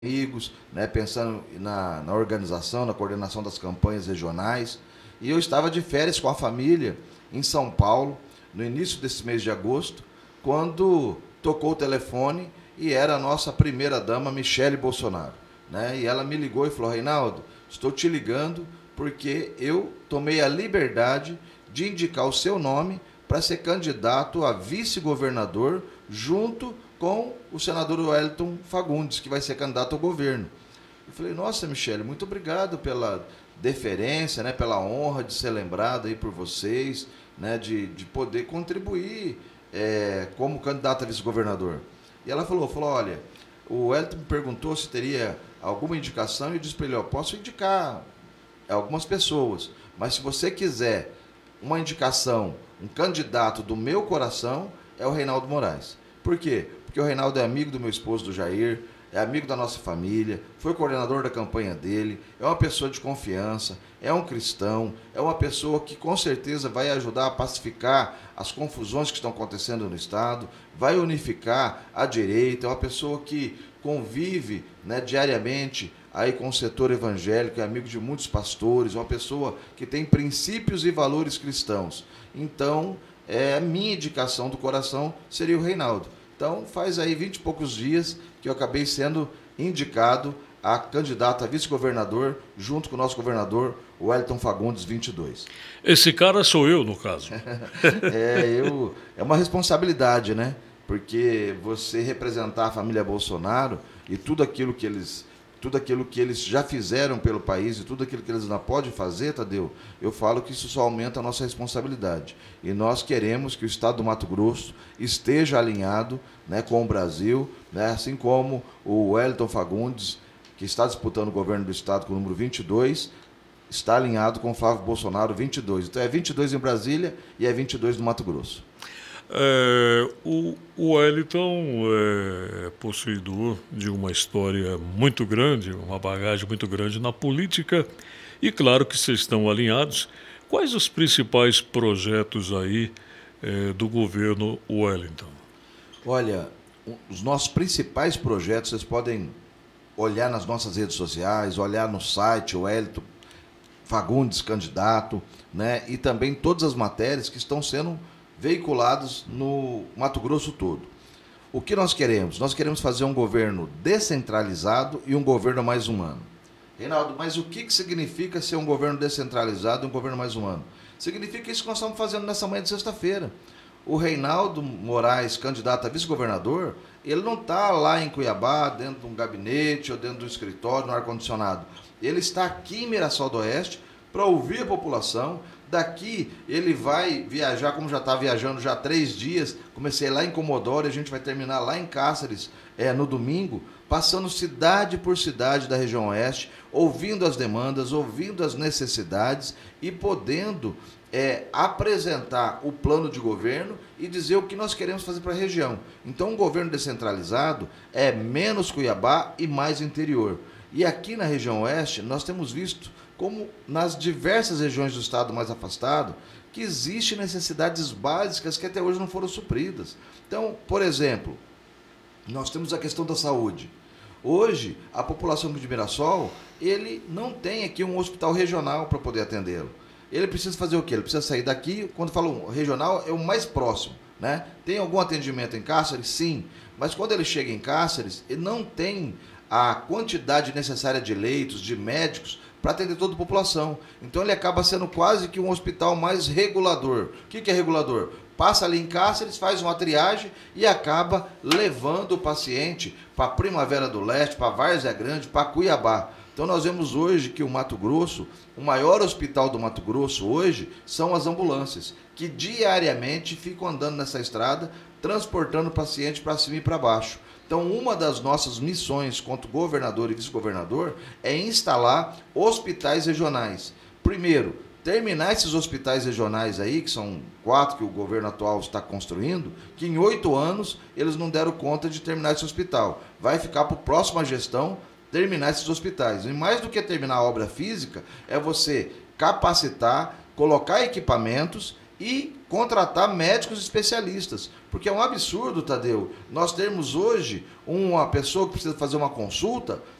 amigos, né, pensando na organização, na coordenação das campanhas regionais. E eu estava de férias com a família em São Paulo, no início desse mês de agosto, quando tocou o telefone e era a nossa primeira-dama, Michele Bolsonaro. Né? E ela me ligou e falou: Reinaldo, estou te ligando porque eu tomei a liberdade de indicar o seu nome para ser candidato a vice-governador junto com o senador Wellington Fagundes, que vai ser candidato ao governo. Eu falei: nossa, Michele, muito obrigado pela deferência, né, pela honra de ser lembrado aí por vocês, né, de poder contribuir como candidato a vice-governador. E ela falou, olha, o Wellington me perguntou se teria alguma indicação e eu disse para ele: eu posso indicar algumas pessoas, mas se você quiser uma indicação, um candidato do meu coração, é o Reinaldo Moraes. Por quê? Porque o Reinaldo é amigo do meu esposo, do Jair, é amigo da nossa família, foi coordenador da campanha dele, é uma pessoa de confiança, é um cristão, é uma pessoa que com certeza vai ajudar a pacificar as confusões que estão acontecendo no Estado, vai unificar a direita, é uma pessoa que convive, né, diariamente aí com o setor evangélico, é amigo de muitos pastores, uma pessoa que tem princípios e valores cristãos. Então, a minha indicação do coração seria o Reinaldo. Então, faz aí 20 e poucos dias que eu acabei sendo indicado a candidato a vice-governador, junto com o nosso governador, o Wellington Fagundes 22. Esse cara sou eu, no caso. É uma responsabilidade, né? Porque você representar a família Bolsonaro e tudo aquilo que eles já fizeram pelo país e tudo aquilo que eles ainda podem fazer, Tadeu, eu falo que isso só aumenta a nossa responsabilidade. E nós queremos que o Estado do Mato Grosso esteja alinhado, né, com o Brasil, né, assim como o Wellington Fagundes, que está disputando o governo do Estado com o número 22, está alinhado com o Flávio Bolsonaro 22. Então é 22 em Brasília e é 22 no Mato Grosso. O Wellington é possuidor de uma história muito grande, uma bagagem muito grande na política, e claro que vocês estão alinhados. Quais os principais projetos aí do governo Wellington? Olha, os nossos principais projetos, vocês podem olhar nas nossas redes sociais, olhar no site, o Wellington Fagundes, candidato, né? E também todas as matérias que estão sendo veiculadas no Mato Grosso todo. O que nós queremos? Nós queremos fazer um governo descentralizado e um governo mais humano. Reinaldo, mas o que significa ser um governo descentralizado e um governo mais humano? Significa isso que nós estamos fazendo nessa manhã de sexta-feira. O Reinaldo Moraes, candidato a vice-governador, ele não está lá em Cuiabá, dentro de um gabinete ou dentro de um escritório, no ar-condicionado. Ele está aqui em Mirassol do Oeste para ouvir a população. Daqui ele vai viajar, como já está viajando já há 3 dias. Comecei lá em Comodoro, a gente vai terminar lá em Cáceres no domingo, passando cidade por cidade da região oeste, ouvindo as demandas, ouvindo as necessidades e podendo apresentar o plano de governo e dizer o que nós queremos fazer para a região. Então, um governo descentralizado é menos Cuiabá e mais interior. E aqui na região oeste, nós temos visto, como nas diversas regiões do estado mais afastado, que existem necessidades básicas que até hoje não foram supridas. Então, por exemplo, nós temos a questão da saúde. Hoje, a população de Mirassol, ele não tem aqui um hospital regional para poder atendê-lo. Ele precisa fazer o quê? Ele precisa sair daqui, quando falo regional, é o mais próximo. Né? Tem algum atendimento em Cáceres? Sim. Mas quando ele chega em Cáceres, ele não tem a quantidade necessária de leitos, de médicos, para atender toda a população. Então ele acaba sendo quase que um hospital mais regulador. O que é regulador? Passa ali em Cáceres, faz uma triagem e acaba levando o paciente para Primavera do Leste, para Várzea Grande, para Cuiabá. Então nós vemos hoje que o Mato Grosso, o maior hospital do Mato Grosso hoje, são as ambulâncias, que diariamente ficam andando nessa estrada, transportando o paciente para cima e para baixo. Então, uma das nossas missões quanto governador e vice-governador é instalar hospitais regionais. Primeiro, terminar esses hospitais regionais aí, que são 4 que o governo atual está construindo, que em 8 anos eles não deram conta de terminar esse hospital. Vai ficar para a próxima gestão terminar esses hospitais. E mais do que terminar a obra física, é você capacitar, colocar equipamentos e contratar médicos especialistas. Porque é um absurdo, Tadeu, nós termos hoje uma pessoa que precisa fazer uma consulta